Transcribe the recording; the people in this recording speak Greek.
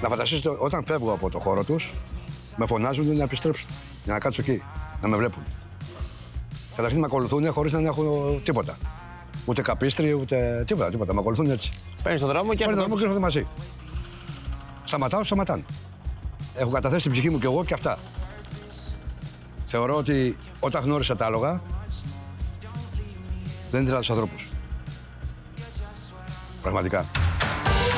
Να φανταστείτε όταν φεύγω από το χώρο τους, με φωνάζουν να επιστρέψουν. Για να κάτσω εκεί, να με βλέπουν. Καταρχήν με ακολουθούν χωρίς να έχω τίποτα. Ούτε καπίστρι, ούτε τίποτα. Με ακολουθούν έτσι. Παίρνει τον δρόμο και έρχονται μαζί. Σταματάω, σταματάνε. Έχω καταθέσει την ψυχή μου κι εγώ και αυτά. Θεωρώ ότι όταν γνώρισα τα άλογα, δεν ήθελα τους ανθρώπους. Πραγματικά.